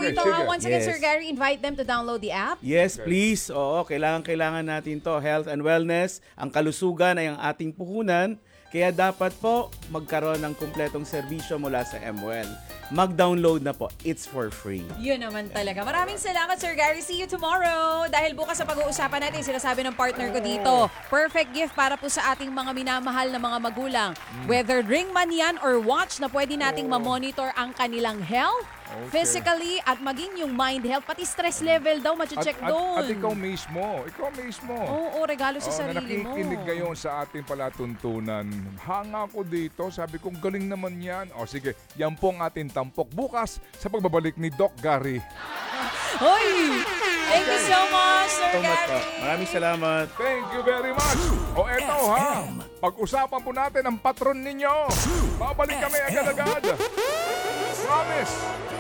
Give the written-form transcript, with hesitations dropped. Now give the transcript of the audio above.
dito. sige. Once again, Yes. Sir Gary, invite them to download the app. Yes, please. Oo, kailangan natin to. Health and wellness, ang kalusugan ay ang ating puhunan. Kaya dapat po magkaroon ng kumpletong serbisyo mula sa MWell. Mag-download na po. It's for free. Yun naman talaga. Maraming salamat, Sir Gary. See you tomorrow. Dahil bukas sa pag-uusapan natin, sinasabi ng partner ko dito, perfect gift para po sa ating mga minamahal na mga magulang. Whether ring man yan or watch na pwede nating mamonitor ang kanilang health, physically, at maging yung mind health, pati stress level daw, mache-check doon. At ikaw mismo. Oo, regalo sa Na sarili mo. nakikinig ngayon sa ating palatuntunan. Hanga ko dito. Sabi kong galing naman yan. O sige, yan po ang ating tampok bukas sa pagbabalik ni Doc Gary. Hoy! Thank you so much, Sir So much po. Gary. Maraming salamat. Thank you very much. O eto ha, pag-usapan po natin ang patron ninyo. Babalik kami agad-agad. Promise.